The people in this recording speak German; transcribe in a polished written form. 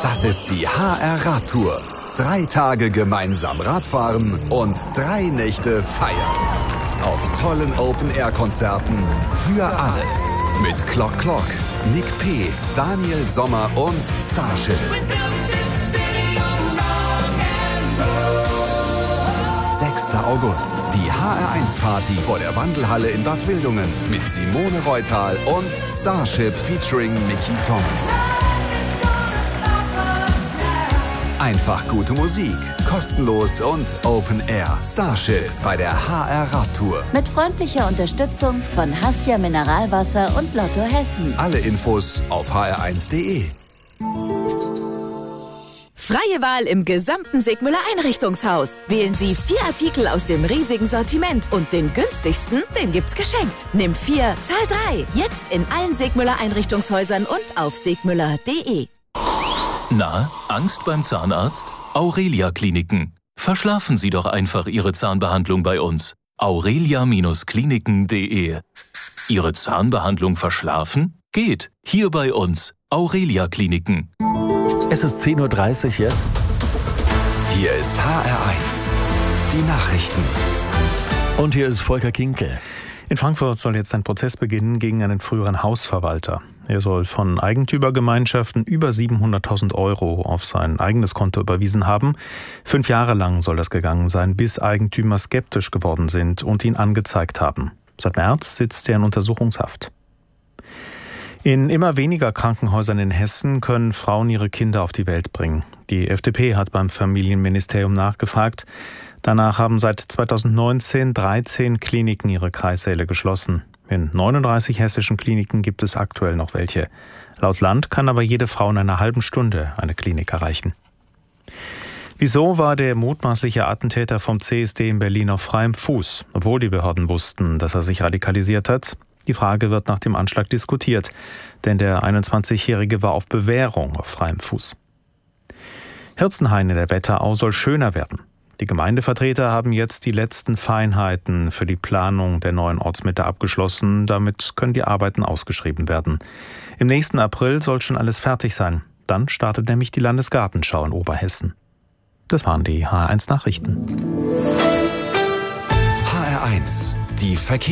Das ist die HR-Radtour. 3 Tage gemeinsam Radfahren und 3 Nächte feiern. Auf tollen Open-Air-Konzerten für alle. Mit Clock Clock, Nick P., Daniel Sommer und Starship. 6. August, die HR1-Party vor der Wandelhalle in Bad Wildungen mit Simone Reutal und Starship featuring Mickey Thomas. Einfach gute Musik, kostenlos und Open Air. Starship bei der HR-Radtour. Mit freundlicher Unterstützung von Hassia Mineralwasser und Lotto Hessen. Alle Infos auf hr1.de. Freie Wahl im gesamten Segmüller Einrichtungshaus. Wählen Sie 4 Artikel aus dem riesigen Sortiment und den günstigsten, den gibt's geschenkt. Nimm 4, zahl 3. Jetzt in allen Segmüller Einrichtungshäusern und auf segmüller.de. Na, Angst beim Zahnarzt? Aurelia Kliniken. Verschlafen Sie doch einfach Ihre Zahnbehandlung bei uns. aurelia-kliniken.de. Ihre Zahnbehandlung verschlafen? Geht. Hier bei uns. Aurelia Kliniken. Es ist 10:30 Uhr jetzt. Hier ist HR1. Die Nachrichten. Und hier ist Volker Kinkel. In Frankfurt soll jetzt ein Prozess beginnen gegen einen früheren Hausverwalter. Er soll von Eigentümergemeinschaften über 700.000 € auf sein eigenes Konto überwiesen haben. 5 Jahre lang soll das gegangen sein, bis Eigentümer skeptisch geworden sind und ihn angezeigt haben. Seit März sitzt er in Untersuchungshaft. In immer weniger Krankenhäusern in Hessen können Frauen ihre Kinder auf die Welt bringen. Die FDP hat beim Familienministerium nachgefragt. Danach haben seit 2019 13 Kliniken ihre Kreissäle geschlossen. In 39 hessischen Kliniken gibt es aktuell noch welche. Laut Land kann aber jede Frau in einer halben Stunde eine Klinik erreichen. Wieso war der mutmaßliche Attentäter vom CSD in Berlin auf freiem Fuß, obwohl die Behörden wussten, dass er sich radikalisiert hat? Die Frage wird nach dem Anschlag diskutiert, denn der 21-Jährige war auf Bewährung auf freiem Fuß. Hirzenhain in der Wetterau soll schöner werden. Die Gemeindevertreter haben jetzt die letzten Feinheiten für die Planung der neuen Ortsmitte abgeschlossen. Damit können die Arbeiten ausgeschrieben werden. Im nächsten April soll schon alles fertig sein. Dann startet nämlich die Landesgartenschau in Oberhessen. Das waren die HR1 Nachrichten. HR1, die